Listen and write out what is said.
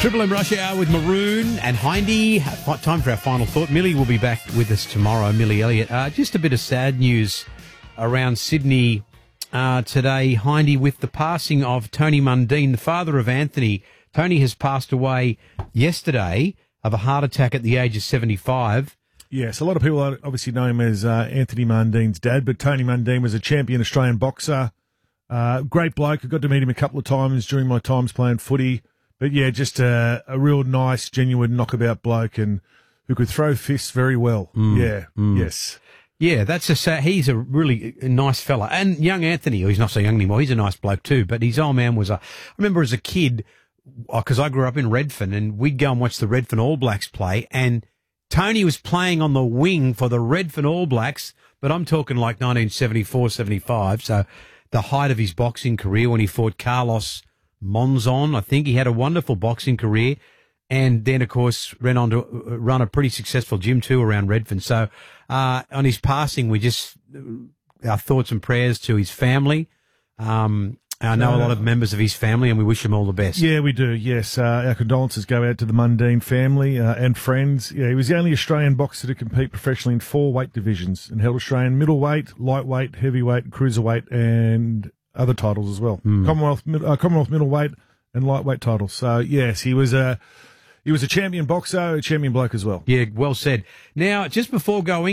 Triple M Rush Hour with Maroon and Hindy. Time for our final thought. Millie will be back with us tomorrow, Millie Elliott. Just a bit of sad news around Sydney today, Hindy, with the passing of Tony Mundine, the father of Anthony. Tony has passed away yesterday of a heart attack at the age of 75. Yes, a lot of people obviously know him as Anthony Mundine's dad, but Tony Mundine was a champion Australian boxer. Great bloke. I got to meet him a couple of times during my times playing footy. But yeah, just a real nice, genuine knockabout bloke and who could throw fists very well. Yes. Yeah, he's a really nice fella. And young Anthony, he's not so young anymore, he's a nice bloke too, but his old man I remember as a kid, because I grew up in Redfern, and we'd go and watch the Redfern All Blacks play, and Tony was playing on the wing for the Redfern All Blacks, but I'm talking like 1974, 75, so the height of his boxing career when he fought Carlos Monzon. I think he had a wonderful boxing career, and then, of course, went on to run a pretty successful gym too around Redfern. So on his passing, our thoughts and prayers to his family. I know a lot of members of his family, and we wish him all the best. Yeah, we do, yes. Our condolences go out to the Mundine family and friends. Yeah, he was the only Australian boxer to compete professionally in 4 weight divisions and held Australian middleweight, lightweight, heavyweight, cruiserweight, and other titles as well. Commonwealth middleweight and lightweight titles. So, yes, he was a champion boxer, a champion bloke as well. Yeah, well said. Now, just before going,